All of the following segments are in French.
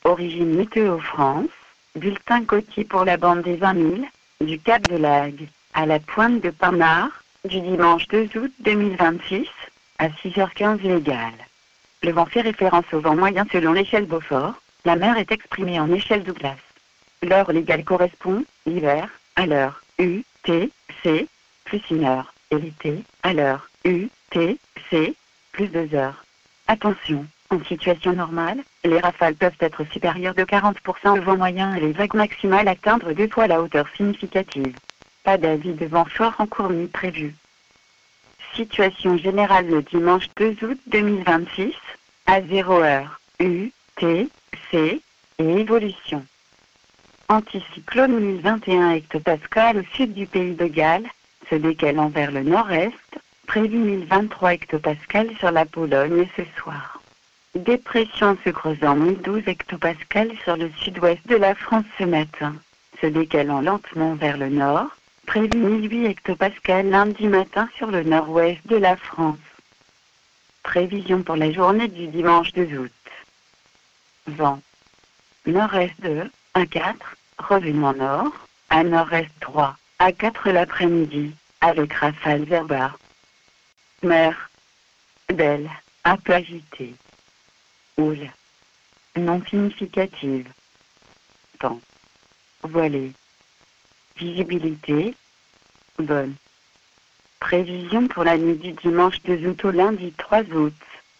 Origine Météo France, bulletin côtier pour la bande des 20 000, du Cap de Lagre, à la pointe de Pinard, du dimanche 2 août 2026, à 6h15 légal. Le vent fait référence au vent moyen selon l'échelle Beaufort, la mer est exprimée en échelle Douglas. L'heure légale correspond, l'hiver, à l'heure U, T, C, plus 1 heure, et l'été, à l'heure U, T, C, plus 2 heures. Attention, en situation normale, les rafales peuvent être supérieures de 40% au vent moyen et les vagues maximales atteindre 2 fois la hauteur significative. Pas d'avis de vent fort en cours ni prévu. Situation générale le dimanche 2 août 2026, à 0 heure, U, T, C, et évolution. Anticyclone 1021 hectopascal au sud du pays de Galles, se décalant vers le nord-est, prévu 1023 hectopascal sur la Pologne ce soir. Dépression se creusant 1012 hectopascal sur le sud-ouest de la France ce matin, se décalant lentement vers le nord, prévu 1008 hectopascal lundi matin sur le nord-ouest de la France. Prévision pour la journée du dimanche 2 août. Vent. Nord-est 2, à 4, revenant nord, à nord-est 3, à 4 l'après-midi, avec rafales vers bas. Mer. Belle, un peu agitée. Houle. Non significative. Temps. Voilé. Visibilité. Bonne. Prévision pour la nuit du dimanche 2 août au lundi 3 août.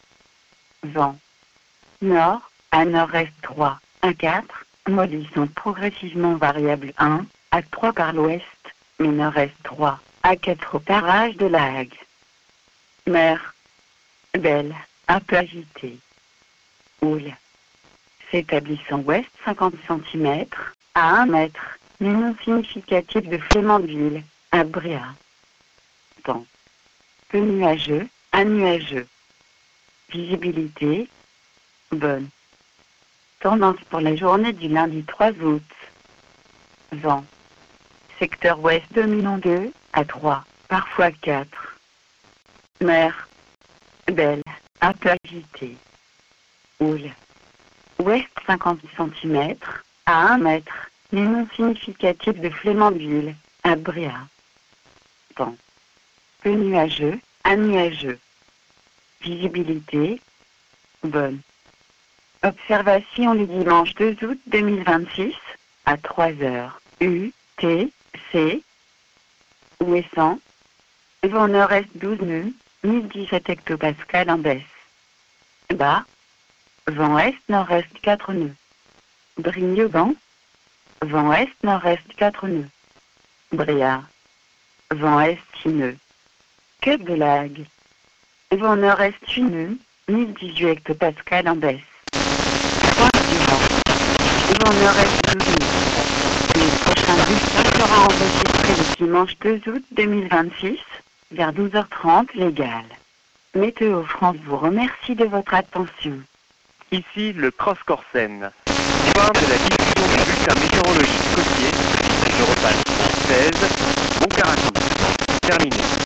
Vent. Nord, à nord-est 3, à 4, mollissant progressivement variable 1, à 3 par l'ouest, mais nord-est 3, à 4 au parage de Lagre. Mer. Belle, un peu agitée. Houle. S'établissant ouest 50 cm, à 1 mètre, mais non significatif de Flémandville, à Bréa. Temps. Peu nuageux, à nuageux. Visibilité. Bonne. Tendance pour la journée du lundi 3 août. Vent. Secteur ouest dominant 2, à 3, parfois 4. Mer. Belle, un peu agitée. Houle. Ouest 50 cm, à 1 mètre, mais non significatif de Flémandville, à Bréa. Temps. Peu nuageux, à nuageux. Visibilité. Bonne. Observation le dimanche 2 août 2026, à 3 heures, U, T, C. Ouessant. Vent nord-est 12 nœuds, 1017 hectopascal en baisse. Bas. Vent est-nord-est 4 nœuds. Brignogan. Vent est-nord-est 4 nœuds. Bréa. Vent est 6 nœuds. Cap de Lagre. Vent nord-est 8 nœuds, 1018 hectopascal en baisse. Pointe du vent. Vent nord-est 12 nœuds. Le prochain bulletin sera enregistré le dimanche 2 août 2026, vers 12h30 légal. Météo France vous remercie de votre attention. Ici le Cross Corsen. Fin de la diffusion du bulletin météorologique côtier. Je repasse en 16. Bon caractère. Terminé.